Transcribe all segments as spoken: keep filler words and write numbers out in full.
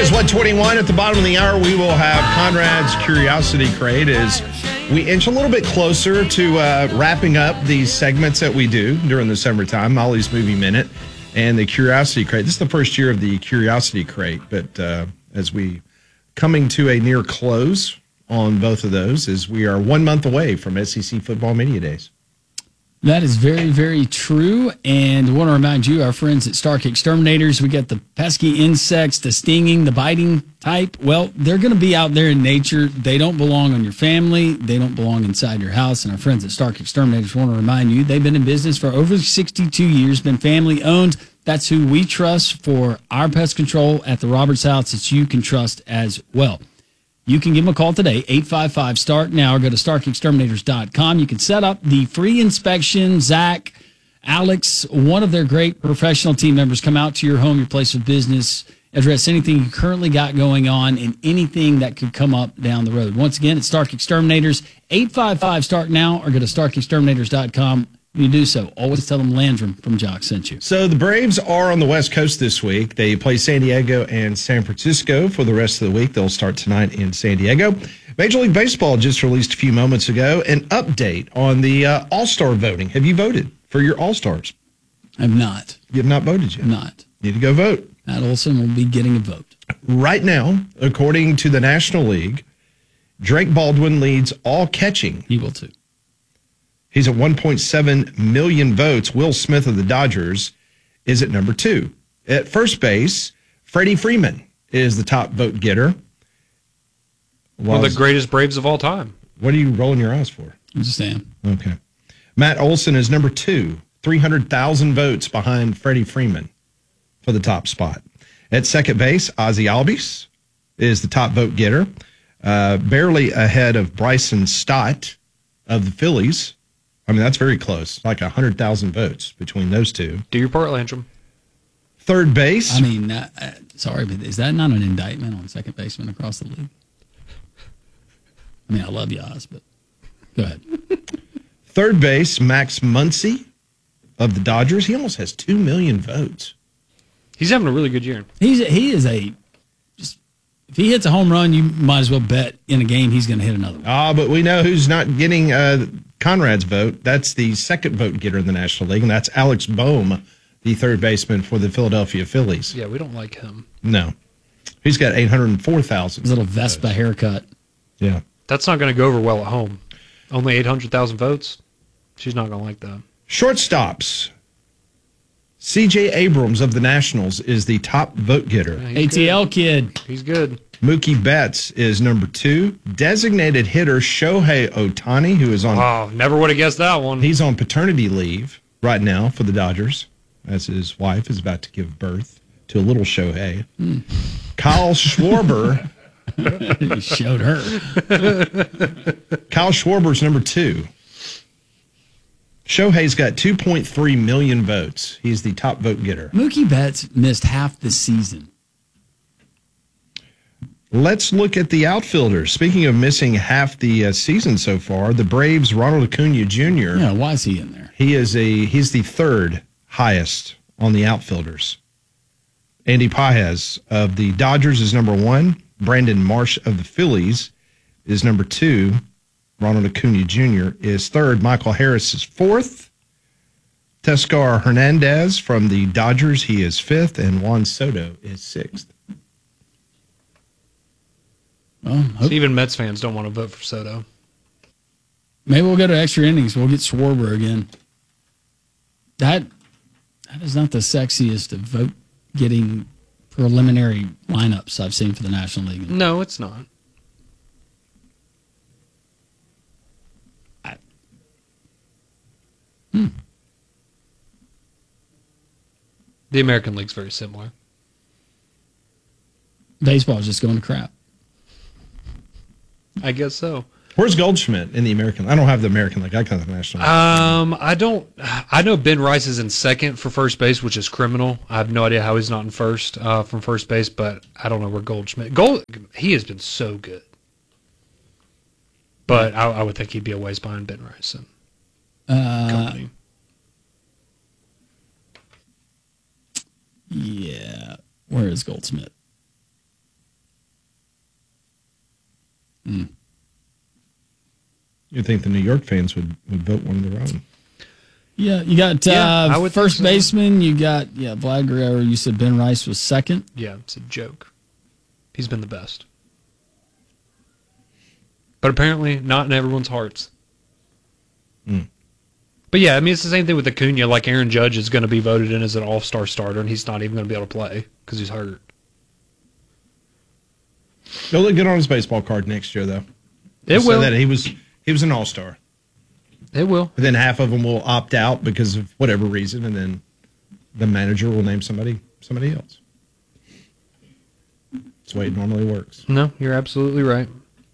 is one twenty-one. At the bottom of the hour, we will have Conrad's Curiosity Crate as we inch a little bit closer to uh, wrapping up these segments that we do during the summertime, Molly's Movie Minute and the Curiosity Crate. This is the first year of the Curiosity Crate, but uh, as we coming to a near close on both of those, as we are one month away from S E C Football Media Days. That is very, very true. And I want to remind you, our friends at Stark Exterminators, we got the pesky insects, the stinging, the biting type. Well, they're going to be out there in nature. They don't belong on your family. They don't belong inside your house. And our friends at Stark Exterminators want to remind you, they've been in business for over sixty-two years, been family owned. That's who we trust for our pest control at the Roberts House. It's you can trust as well. You can give them a call today, eight five five, START now, or go to stark exterminators dot com. You can set up the free inspection. Zach, Alex, one of their great professional team members come out to your home, your place of business, address anything you currently got going on and anything that could come up down the road. Once again, it's Stark Exterminators, eight five five, START now, or go to stark exterminators dot com. You do so. Always tell them Landrum from Jock sent you. So the Braves are on the West Coast this week. They play San Diego and San Francisco for the rest of the week. They'll start tonight in San Diego. Major League Baseball just released a few moments ago an update on the uh, All-Star voting. Have you voted for your All-Stars? I have not. You have not voted yet? Not. Need to go vote. Matt Olson will be getting a vote. Right now, according to the National League, Drake Baldwin leads all catching. He will too. He's at one point seven million votes. Will Smith of the Dodgers is at number two. At first base, Freddie Freeman is the top vote getter. One of the greatest Braves of all time. What are you rolling your eyes for? I'm just saying. Okay. Matt Olson is number two, three hundred thousand votes behind Freddie Freeman for the top spot. At second base, Ozzie Albies is the top vote getter, uh, barely ahead of Bryson Stott of the Phillies. I mean, that's very close, like one hundred thousand votes between those two. Do your part, Landrum. Third base. I mean, uh, uh, sorry, but is that not an indictment on second baseman across the league? I mean, I love you, Oz, but go ahead. Third base, Max Muncy of the Dodgers. He almost has two million votes. He's having a really good year. He's a, he is a just if he hits a home run, you might as well bet in a game he's going to hit another one. Ah, but we know who's not getting uh, Conrad's vote. That's the second vote getter in the National League, and that's Alex Bohm, the third baseman for the Philadelphia Phillies. Yeah, we don't like him. No. He's got eight hundred four thousand. His little Vespa votes. Haircut. Yeah. That's not going to go over well at home. Only eight hundred thousand votes. She's not going to like that. Shortstops. C J Abrams of the Nationals is the top vote getter. Yeah, A T L good. kid. He's good. Mookie Betts is number two. Designated hitter Shohei Ohtani, who is on... Oh, never would have guessed that one. He's on paternity leave right now for the Dodgers, as his wife is about to give birth to a little Shohei. Mm. Kyle Schwarber... You showed her. Kyle Schwarber's number two. Shohei's got two point three million votes. He's the top vote getter. Mookie Betts missed half the season. Let's look at the outfielders. Speaking of missing half the uh, season so far, the Braves' Ronald Acuna Junior Yeah, why is he in there? He is a he's the third highest on the outfielders. Andy Pages of the Dodgers is number one. Brandon Marsh of the Phillies is number two. Ronald Acuna Junior is third. Michael Harris is fourth. Teoscar Hernandez from the Dodgers, he is fifth. And Juan Soto is sixth. Well, so even Mets fans don't want to vote for Soto. Maybe we'll go to extra innings. We'll get Schwarber again. That that is not the sexiest of vote getting preliminary lineups I've seen for the National League. No, it's not. I, hmm. The American League's very similar. Baseball's just going to crap. I guess so. Where's Goldschmidt in the American League? I don't have the American League. I got the National League. Um, I don't. I know Ben Rice is in second for first base, which is criminal. I have no idea how he's not in first uh, from first base, but I don't know where Goldschmidt. Gold. He has been so good, but I, I would think he'd be a ways behind Ben Rice and uh, company. Yeah, where is Goldsmith? Mm. You'd think the New York fans would, would vote one of their own. Yeah, you got Yeah, I uh, would first think so. baseman. You got, yeah, Vlad Guerrero. You said Ben Rice was second. Yeah, it's a joke. He's been the best. But apparently not in everyone's hearts. Mm. But yeah, I mean, it's the same thing with Acuna. Like Aaron Judge is going to be voted in as an all-star starter, and he's not even going to be able to play because he's hurt. He'll look good on his baseball card next year, though. It So will. that he was he was an all-star. It will. And then half of them will opt out because of whatever reason, and then the manager will name somebody somebody else. That's the way it normally works. No, you're absolutely right.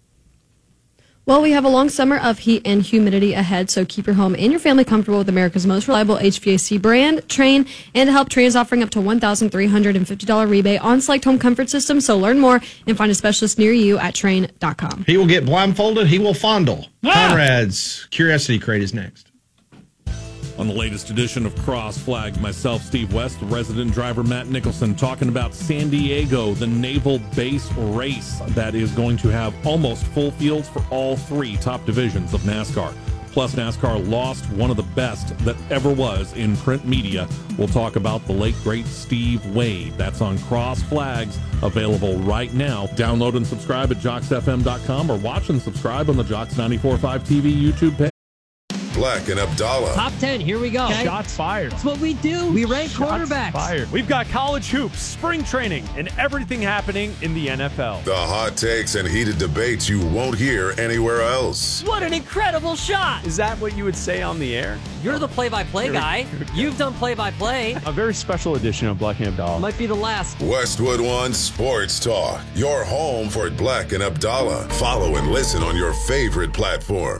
Well, we have a long summer of heat and humidity ahead, so keep your home and your family comfortable with America's most reliable H V A C brand, Trane. And to help, Trane is offering up to one thousand three hundred fifty dollars rebate on select home comfort systems. So learn more and find a specialist near you at Trane dot com. He will get blindfolded. He will fondle. Ah! Conrad's Curiosity Crate is next. On the latest edition of Cross Flag, myself, Steve West, resident driver Matt Nicholson, talking about San Diego, the Naval Base race that is going to have almost full fields for all three top divisions of NASCAR. Plus, NASCAR lost one of the best that ever was in print media. We'll talk about the late, great Steve Wade. That's on Cross Flags, available right now. Download and subscribe at jocks f m dot com or watch and subscribe on the Jocks ninety-four point five T V YouTube page. Black and Abdallah. Top ten, here we go. Okay. Shots fired. That's what we do. We rank Shots quarterbacks. fired. We've got college hoops, spring training, and everything happening in the N F L. The hot takes and heated debates you won't hear anywhere else. What an incredible shot. Is that what you would say on the air? You're the play-by-play guy. You've done play-by-play. A very special edition of Black and Abdallah. Might be the last. Westwood One Sports Talk. Your home for Black and Abdallah. Follow and listen on your favorite platform.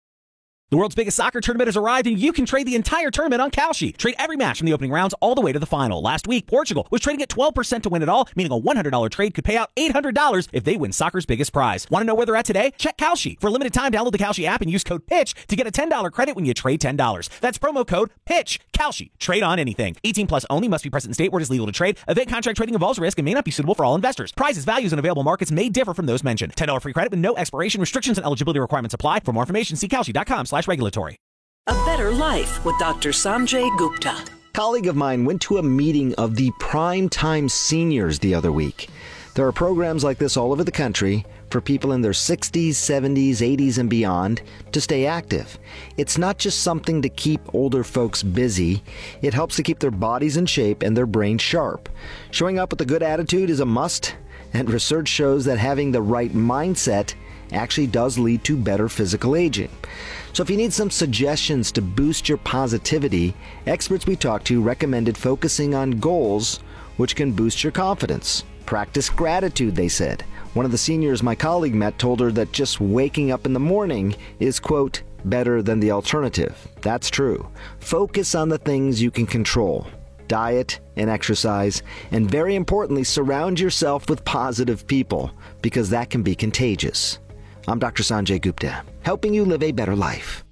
The world's biggest soccer tournament has arrived, and you can trade the entire tournament on Kalshi. Trade every match from the opening rounds all the way to the final. Last week, Portugal was trading at twelve percent to win it all, meaning a one hundred dollars trade could pay out eight hundred dollars if they win soccer's biggest prize. Want to know where they're at today? Check Kalshi. For a limited time, download the Kalshi app and use code PITCH to get a ten dollars credit when you trade ten dollars. That's promo code PITCH. Kalshi. Trade on anything. eighteen plus only. Must be present in state where it is legal to trade. Event contract trading involves risk and may not be suitable for all investors. Prizes, values, and available markets may differ from those mentioned. ten dollars free credit with no expiration. Restrictions and eligibility requirements apply. For more information, see kalshi dot com slash regulatory. A Better Life with Doctor Sanjay Gupta. A colleague of mine went to a meeting of the Primetime Seniors the other week. There are programs like this all over the country for people in their sixties, seventies, eighties, and beyond to stay active. It's not just something to keep older folks busy. It helps to keep their bodies in shape and their brains sharp. Showing up with a good attitude is a must, and research shows that having the right mindset actually does lead to better physical aging. So if you need some suggestions to boost your positivity, experts we talked to recommended focusing on goals which can boost your confidence. Practice gratitude, they said. One of the seniors my colleague met told her that just waking up in the morning is, quote, better than the alternative. That's true. Focus on the things you can control. Diet and exercise, and very importantly, surround yourself with positive people, because that can be contagious. I'm Doctor Sanjay Gupta, helping you live a better life.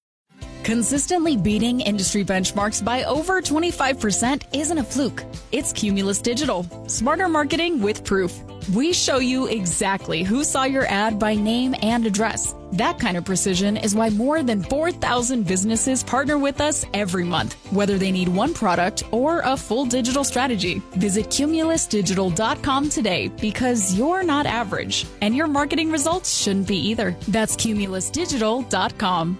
Consistently beating industry benchmarks by over twenty-five percent isn't a fluke. It's Cumulus Digital. Smarter marketing with proof. We show you exactly who saw your ad by name and address. That kind of precision is why more than four thousand businesses partner with us every month, whether they need one product or a full digital strategy. Visit cumulus digital dot com today, because you're not average, and your marketing results shouldn't be either. That's cumulus digital dot com.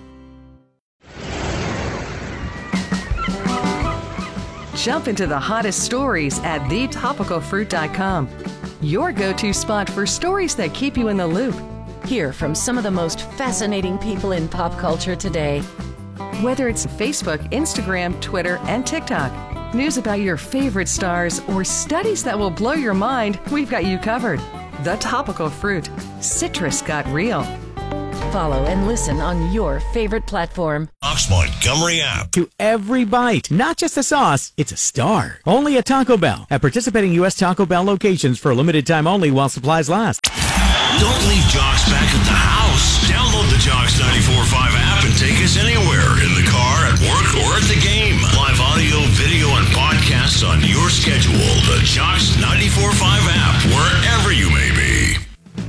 Jump into the hottest stories at the topical fruit dot com. Your go-to spot for stories that keep you in the loop. Hear from some of the most fascinating people in pop culture today. Whether it's Facebook, Instagram, Twitter, and TikTok, news about your favorite stars, or studies that will blow your mind, we've got you covered. The Topical Fruit. Citrus got real. Follow and listen on your favorite platform. Fox Montgomery app. To every bite, not just a sauce, it's a star. Only at Taco Bell. At participating U S Taco Bell locations for a limited time only while supplies last. Don't leave Jocks back at the house. Download the Jocks ninety-four point five app and take us anywhere. In the car, at work, or at the game. Live audio, video, and podcasts on your schedule. The Jocks ninety-four point five app.